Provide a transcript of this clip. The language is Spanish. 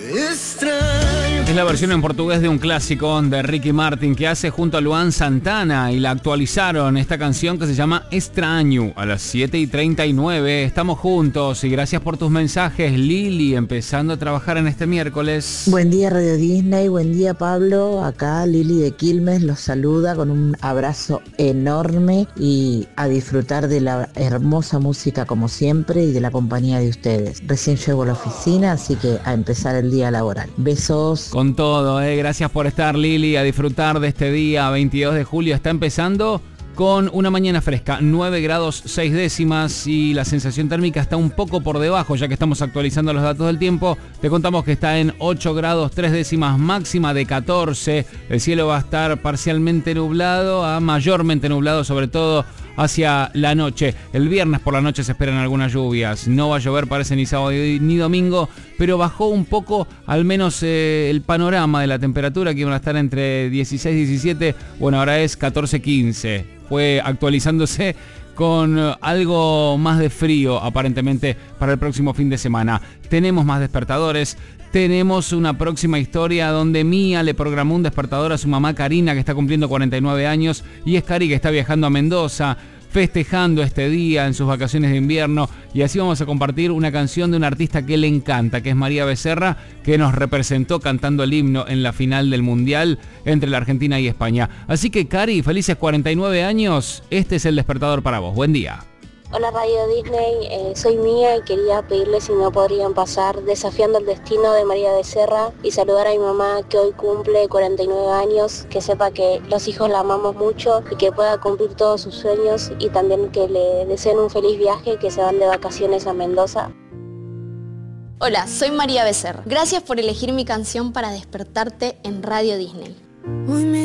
Es la versión en portugués de un clásico de Ricky Martin que hace junto a Luan Santana y la actualizaron, esta canción que se llama Extraño, a las 7:39. Estamos juntos y gracias por tus mensajes, Lili, empezando a trabajar en este miércoles. Buen día Radio Disney, buen día Pablo, acá Lili de Quilmes los saluda con un abrazo enorme y a disfrutar de la hermosa música como siempre y de la compañía de ustedes. Recién llego a la oficina, así que a empezar el día laboral. Besos. Con todo, gracias por estar, Lili, a disfrutar de este día 22 de julio. Está empezando con una mañana fresca, 9 grados 6 décimas y la sensación térmica está un poco por debajo, ya que estamos actualizando los datos del tiempo. Te contamos que está en 8 grados 3 décimas, máxima de 14. El cielo va a estar parcialmente nublado a mayormente nublado, sobre todo hacia la noche. El viernes por la noche se esperan algunas lluvias. No va a llover, parece, ni sábado ni domingo, pero bajó un poco al menos el panorama de la temperatura, que iban a estar entre 16 y 17. Bueno, ahora es 14, 15. Fue actualizándose con algo más de frío aparentemente para el próximo fin de semana. Tenemos más despertadores. Tenemos una próxima historia donde Mía le programó un despertador a su mamá Karina, que está cumpliendo 49 años, y es Cari que está viajando a Mendoza, festejando este día en sus vacaciones de invierno, y así vamos a compartir una canción de un artista que le encanta, que es María Becerra, que nos representó cantando el himno en la final del Mundial entre la Argentina y España. Así que Cari, felices 49 años, este es el despertador para vos. Buen día. Hola Radio Disney, soy Mía y quería pedirles si no podrían pasar Desafiando el Destino de María Becerra y saludar a mi mamá que hoy cumple 49 años, que sepa que los hijos la amamos mucho y que pueda cumplir todos sus sueños y también que le deseen un feliz viaje, que se van de vacaciones a Mendoza. Hola, soy María Becerra. Gracias por elegir mi canción para despertarte en Radio Disney.